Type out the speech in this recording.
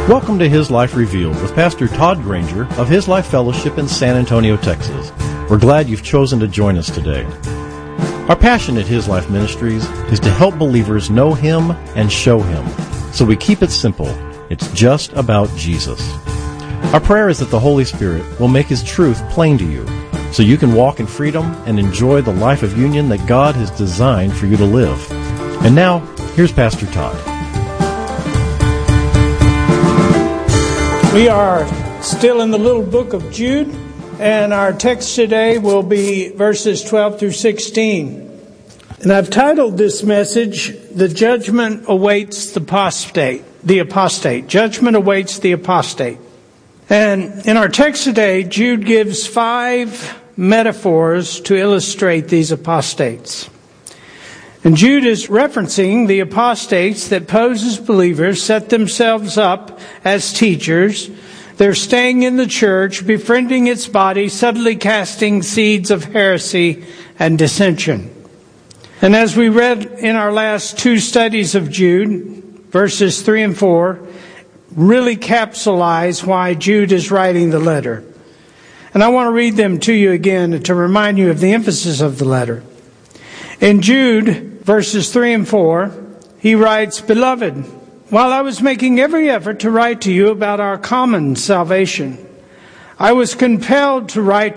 Welcome to His Life Revealed with Pastor Todd Granger of His Life Fellowship in San Antonio, Texas. We're glad you've chosen to join us today. Our passion at His Life Ministries is to help believers know Him and show Him. So we keep it simple. It's just about Jesus. Our prayer is that the Holy Spirit will make His truth plain to you so you can walk in freedom and enjoy the life of union that God has designed for you to live. And now, here's Pastor Todd. We are still in the little book of Jude, and our text today will be verses 12 through 16. And I've titled this message, "The Judgment Awaits the Apostate." The Apostate. Judgment awaits the apostate. And in our text today, Jude gives 5 metaphors to illustrate these apostates. And Jude is referencing the apostates that pose as believers, set themselves up as teachers. They're staying in the church, befriending its body, subtly casting seeds of heresy and dissension. And as we read in our last 2 studies of Jude, verses 3 and 4, really capsulize why Jude is writing the letter. And I want to read them to you again to remind you of the emphasis of the letter. In Jude, verses 3 and 4, he writes, "Beloved, while I was making every effort to write to you about our common salvation, I was compelled to write